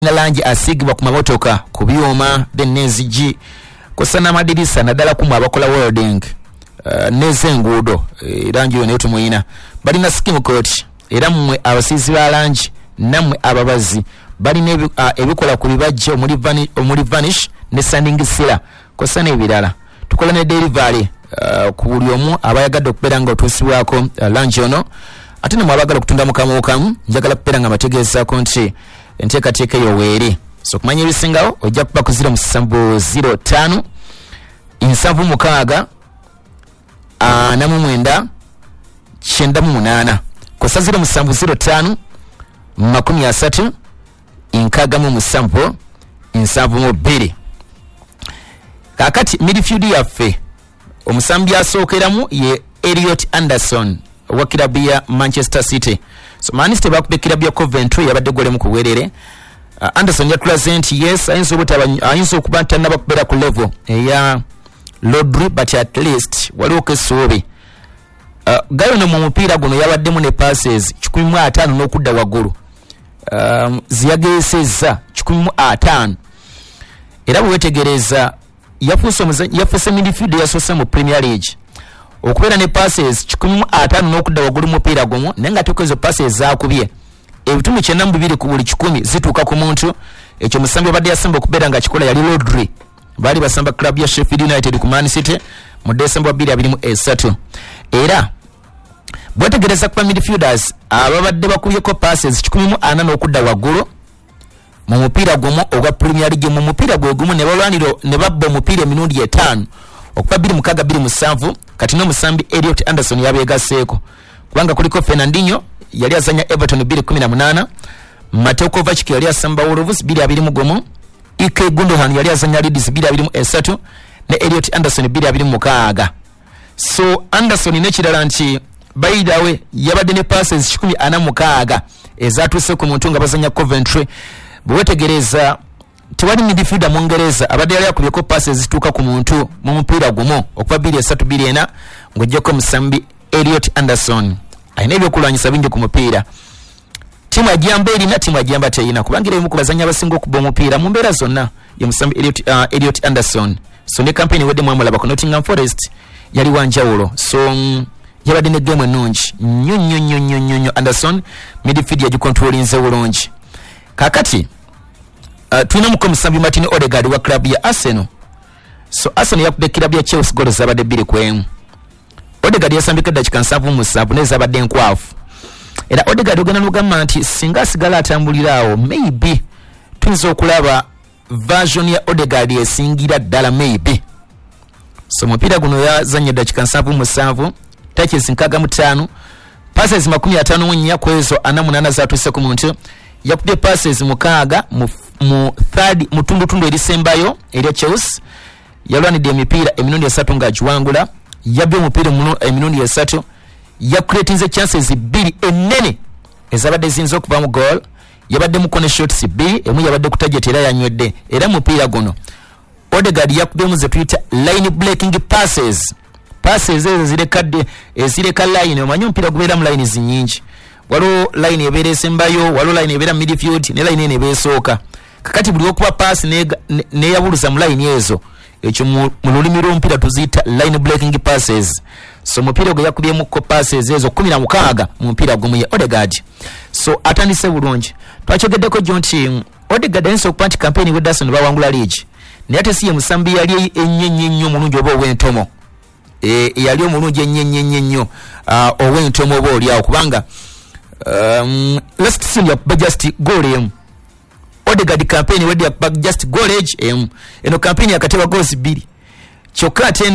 na langi asigibwa ku mamotoka ku byuma benezigi kosana madirisa nadala ku abakola welding nezengudo langi yone tumuyina bali na skim coat era mmwe abasizi ba langi namwe ababazi bali ne ebikola ku bibajje omuli vanish ne sanding sila kosana ebirala tukola ne delivery ku buli omu abayagadde okubeera nga otuusibwako langi ono ate ne mwabagala okutunda mukamu njagala kubeera nga bategeezaako nti enteekateeka eyo weeri so kumanya ebisingawo ojja kuba ku 0705 76 49 98 kosa 0705 30 67 72 kakati midfield yaffe omusambi asookeramu ye Elliot Anderson wa kilabu ya Manchester City so Manchester bakube kilabu ya Coventry yabadde gole mu kuwerere Anderson ya present yes ayinza okuba ntanaba kubeera ku level eya Rodri but at least waliwo kesobe gayo ne mu mupiira guno yabaddemu ne passes 15 n'okudda waggulu ziyageseza 15 era bwetegereza yafuuse midfield yasoose mu Premier League okubeera ne passes 15 n'okudda waggulu mupiira gumu naye nga tekezo passes zaakubye ebitumi 92 ku buli 10 zituuka ku muntu ekyo musambi badde yasamba okubeera nga kikola yali Rodri bali basamba club ya Sheffield United ku Man City mu December 2023 era bwetegereza ku midfielders ababadde bakubyeko passes 14 n'okudda waggulu mu mupiira gumu ogwa Premier League mu mupiira gumu ne balwaniro ne babba omupiira emirundi 5 okuba 26-27 kati no musambi Elliot Anderson yabeegaseeko kubanga kuliko Fernandinho yali azanya Everton 218 Mateo Kovacic yali asamba Wolves 221 Ike Gundogan yali azanya Leeds 223 ne Elliot Anderson 226 so Anderson ne kirala nti by the way yabadde ne passes 16 ezatuse ku muntu nga bazanya Coventry bwetegereza tewali midfielder mu Ngereza abadde yali akubyeko passes zituuka ku muntu mu mupiira gumu okuva 2-3-4 ng'ojjako musambi Elliot Anderson ayina ebyokulwanyisa bingi ku mupiira timu ajamba erina timu ajamba teyina kubanga emu ku bazanya abasinga okuba omupiira mu mbeera zonna ye musambi Elliot Anderson so ne campaign wedde mwamulaba ku Nottingham Forest yali wanjawulo so yabadde ne game ennungi nnyo Anderson midfield yagikontrolinze bulungi kakati tulina muko musambi Martin Odegaard wa club ya Arsenal so Arsenal yakubye club ya Chelsea goal zabadde 2-1 Odegaard yasambika dakika 7 nezabadde enkwafu era Odegaard ogenda n'ogamba nti singa asigala atambuliraawo maybe tuyinza okulaba version ya Odegaard esingira ddala maybe so mupiira guno yazanye dakika 7 touches 65 passes 54 kwezo 48 zatuse ku muntu yakubye passes 6 mu third mutundu erisembayo erya Chelsea yalwanidde emipiira emirundi 3 nga agiwangula yabye omupiira emirundi 3 yakuletinze chances 2 ennene ezabadde zinzo okuva mu goal yabadde mu corner shots 2 emu yabadde ku target era yanywedde era mupiira guno Odegaard yakubye mu ze Twitter line breaking passes ezo zireka line omanyi omupiira gubeera mu line zinyingi waliwo line ebeera esembayo waliwo line ebeera midfield ne line ene ebeesooka kakati buli okuba pass neyabuluza mu line ezo ekyo mu lulimi lw'omupiira tuziyita line breaking passes so mupiira gwe yakubyemukko passes ezo 16 mu mupiira gumu ye Odegaard so atandise bulungi twakyogeddeko jjo nti Odegaard ayinza okuba nti campaign we Arsenal bawangula league naye ate si ye musambi yali ennyo omulungi oba ow'entomo yali omulungi ennyo ow'entomo oba oliawo kubanga last season yakuba just goal emu Odegaard campaign wedde yakuba just goal emu eno campaign yakateba goals 2 kyokka ate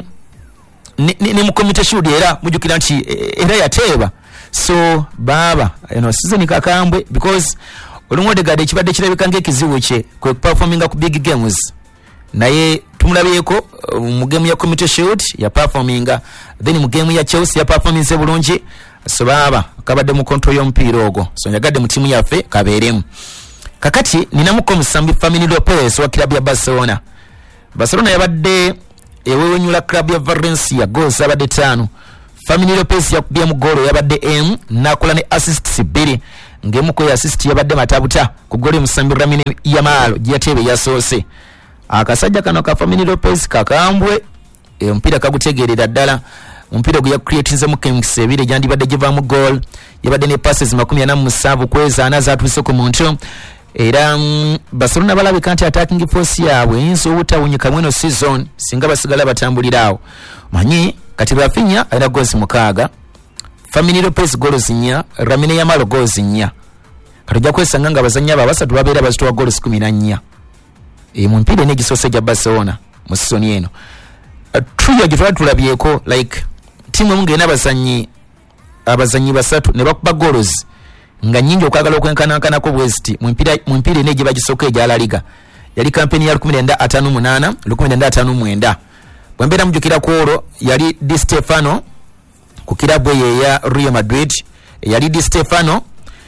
ne mu community shield era mujukira nti era yateeba so baba eno season kakambwe because olumu Odegaard ekibadde kirabika ng'ekizibu kye kwe performinga ku big games naye tumulabyeko mu game ya community shield ya performinga then mu game ya Chelsea ya performance bulungi so baba kabadde mu control y'omupiira ogwo so nyagadde mu timu yaffe kabeeremu kakati ninamuko musambi Family Lopez wa club ya Barcelona yabadde ewewenyula club ya Valencia goals abadde 5 Family Lopez yakubye mu goal yabadde M nakola ne assists 2 ngemu ko assist yabadde matabuta ku goli musambi Ramine Yamalo gyatebe yasoose akasajja kano ka Family Lopez kakambwe mpira kagutegerera ddala mpira gwe yakreatinze mu Kings ebire jandi badde jiva mu goal yabadde ne passes 47 kweza ana zatuse ku muntu era Barcelona balabe kanti attacking force yaabwe inso obutawunyika mweno season singa basigala batambulirawo manyi kati Rafinha era goals mukaaga Family Lopez goals 4 Ramine Yamalo goals 4 katujja kwesanga nga bazanya babasatu babeera bazitowa goals 14 mu mpira ne gisose ja Barcelona mu season eno tuya gitwatulabyeko like timu munge abazanyi basatu ne bakuba goals nga nyingi okwagala okwenkana ko West mu mpira ne giba gisoke ja La Liga yali kampeni ya 1958 bwembera mujukira kworo yali Di Stefano ku kilabu ya Real Madrid yali Di Stefano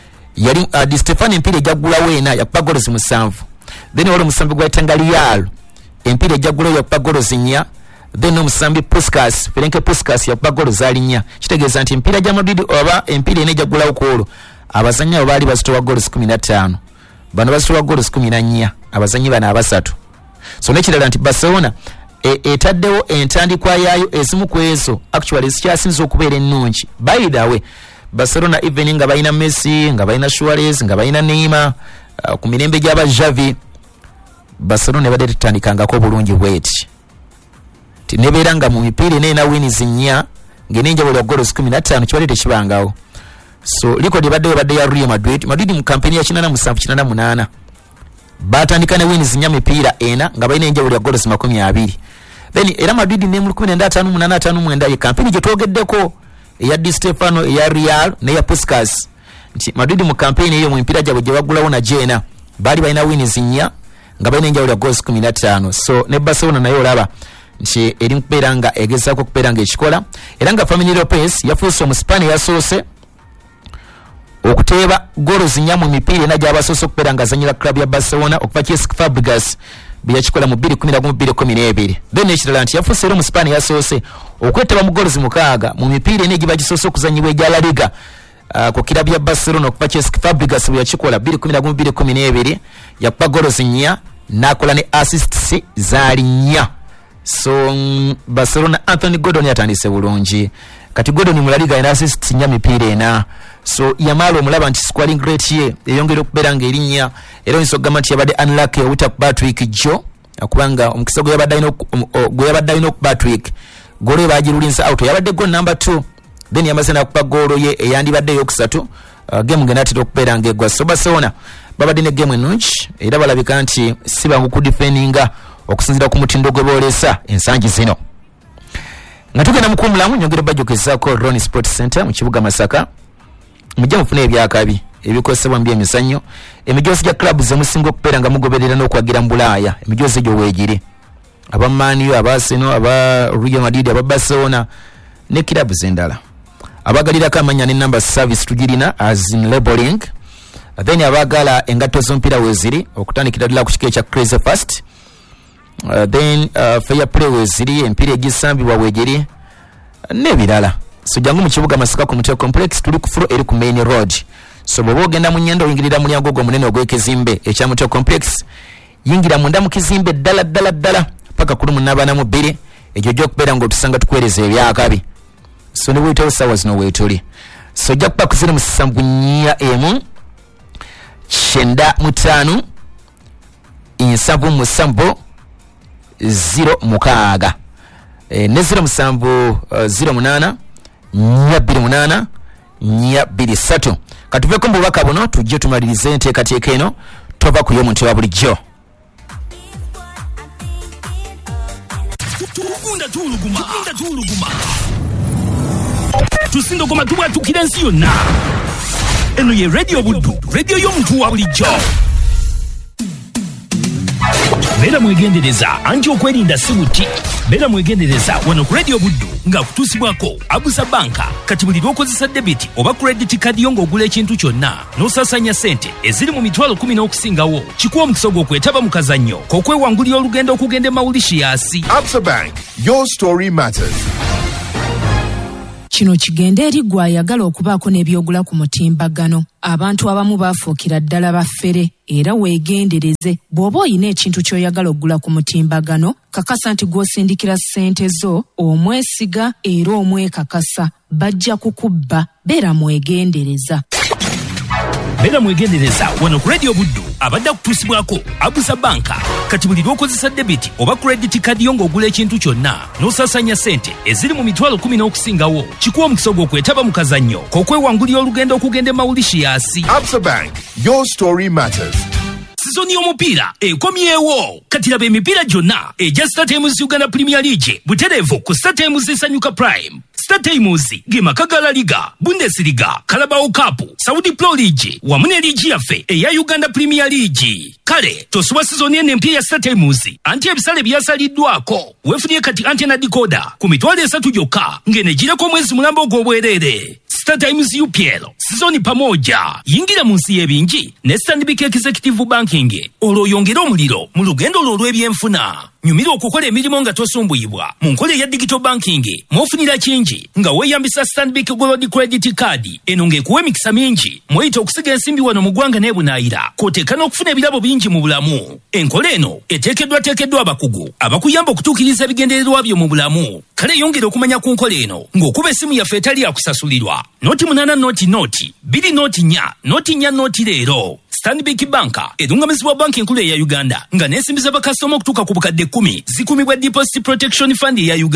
mpira jagula wena yakuba goals 7 then wale musambi gwa Tangalial mpira jagula yakuba goals 4 then omusambi Puskas Ferenc Puskas yakuba goals 4 kitegeeza nti mpira ja Madrid oba mpira ene jagula okolo abazanya bali bazitowa goals 15 bano bazitowa goals 14 abazanyi bana abasatu so nekirala nti Barcelona etaddewo entandikwa yayo ezimu kwezo actually sikyasinza okubeera ennungi by the way Barcelona even nga balina Messi nga balina Suarez nga balina Neymar ku mirembe gy'aba Xavi Barcelona badde tutandikangako bulungi bweti tinebeera nga mu mipiira neena wins 4 ng'enenjawulo ya goals 15 kibadde tekibangawo so record badde ya Real Madrid mu kampeni ya 87-88 batandika ne wins 4 mipiira ena nga balina enjawulo ya goals 20 then era Madrid ne mu 1958 ye kampeni gye twogeddeko eya Di Stefano eya Real ne ya Puskas nti Madrid mu kampeni eyo mu mpira gyabwe gye bagulawo na jena bali balina wins 4 nga balina enjawulo ya goals 15 so ne Barcelona nayo olaba nti eri mkubeera nga egezaako okubeera nga ekikola era nga Family Lopez yafuuse omuspani yasoose okuteeba goals 4 mu mipiira ena gy'abasoose okubeera nga azanyira club ya Barcelona okuva Cesc Fabregas bwe yakikola mu 2012 then ekirala nti yafuuse era omuspani yasoose okwetaba mu goals 6 mu mipiira ena egiba gisoose okuzanyibwa egya La Liga ku kilabu ya Barcelona okuva Cesc Fabregas bwe yakikola 2012 yakuba goals 4 n'akola ne assists zaali 4 so Barcelona Anthony Gordon yatandise bulungi kati Gordon mu La Liga ina assists 4 mipiira ena so Yamalo omulaba nti scoring rate ye eyongera okubeera nga erinnya era nsogama nti yabadde unlucky owita ku Patrick Jo akubanga omukisa gwe yabadde alina ku Patrick golo bagirulinsa out yabadde goal number 2 then yamaze nakuba golo ye eyandibadde yokusatu game ngena atera okubeera nga egwa so Barcelona babadde ne game ennungi era balabika nti si bangu ku defendinga okusinzira ku mutindo gwe boolesa ensangi zino nga tugenda mukumulamu nyongera bajokezaako Ronnie Sports Center mu kibuga Masaka mujja mufune ebyakabi ebikozesebwa mu byemizannyo emijoozi gya club zemusinga okubeera nga mugoberera n'okwagira mu Bulaaya emijoozi egyo weegiri aba Man U aba Arsenal aba Real Madrid aba Barcelona ne club zendala abagalirako amanya ne number service tugirina as in labeling then abagala engatto z'omupiira weeziri okutandikira ddala ku kika ekya Crazy Fast then fair play weeziri empiira egisambibwa weegiri n'ebirala so jangu mu kibuga Masaka ku Muteo Complex tuli ku floor eri ku Main Road so bwe ogenda mu nnyendo oyingirira mulyango gwo munene ogw'ekizimbe ekya Muteo Complex yingira munda mu kizimbe ddala paka kuli munabana mu bbiri egyo gy'okubeera ng'otusanga tukwereza ebyakabi so ne bwetaawo ssaawa zino weetuli so ojja kuba ku 07 95 7 0 ne 07 08 28 23 katuveko mbubaka buno tujje tumalirize enteekateeka eno tova ku y'omuntu wa bulijjo tuluguma tusindogoma tubwatukira ensi yonna eno ye Radio Buddu radio y'omuntu wa bulijjo Bera mwegendereza anti okwerinda si buti. Bera mwegendereza wano ku Radio Buddu nga kutusibwako Abusa Banka kati buli lwokozesa debit oba credit card yongo ogula ekintu kyonna n'osasanya sente eziri mu mitwalo 10 okusingawo kikuwa omukisa gw'okwetaba mu kazannyo k'okwewangulira olugendo okugenda Mauritius. Absa Bank, your story matters. Kino kigenda eri gwe ayagala okubaako n'ebyogula ku mutimbagano. Abantu abamu baafuukira ddala baffere era weegendereze bw'oba oyina ekintu ky'oyagala okugula ku mutimbagano kakasa nti gw'osindikira ssente zo omwesiga era omwekakasa bajja kukubba. Beera mwegendereza. Beera mwegendereza wano ku Radio Buddu abadde kutuusibwako Abusa Banka. Kati buli lw'okozesa debiti oba credit card yo ng'ogula ekintu kyonna n'osaasanya ssente eziri mu mitwalo 10 n'okusingawo kikuwa omukisa gw'okwetaba mu kazannyo k'okwewangulira olugendo okugenda e Mauritius. Absa Bank, your story matters. Sizoni y'omupiira ekomyewo. Kati laba emipiira gyonna egya StarTimes Uganda Premier League butereevu ku StarTimes Esanyuka Prime. StarTimes ge maka ga La Liga, Bundesliga, Carabao Cup, Saudi Pro League wamu ne liigi yaffe eya Uganda Premier League. Kale tosuba sizoni eno empya ya StarTimes anti ebisale byasaliddwako. Weefunye kati antena decoder ku mitwalo 3 gyokka ng'enegirako omwezi mulamba ogw'obwereere. StarTimes UPL sizoni pamoja. Yingira mu nsi y'ebingi ne Stanbic Executive Banking olwo oyongera omuliro mu lugendo lwo olw'ebyenfuna. Nyumira okukola emirimu nga tosumbuyibwa mu nkola ya digital banking mw'ofunira kingi nga weeyambisa Stanbic Gold Credit Card eno ng'ekuwa emikisa mingi mweyita okusiga ensimbi wano mu ggwanga n'ebunaayira k'oteeka n'okufuna ebirabo bingi mu bulamu. Enkola eno eteekeddwa abakugu abakuyamba okutuukiriza ebigendererwa byo mu bulamu. Kale yongera okumanya ku nkola eno ng'okuba essimu yaffe etali yakusasulirwa. Noti 8 noti 2 noti 4 noti leero. Stanbic Banka edungamizibwa banki enkulu eya Uganda nga n'ensimbi z'abakasitoma okutuuka ku bukadde 10 zikumibwa Deposit Protection Fund eya Uganda.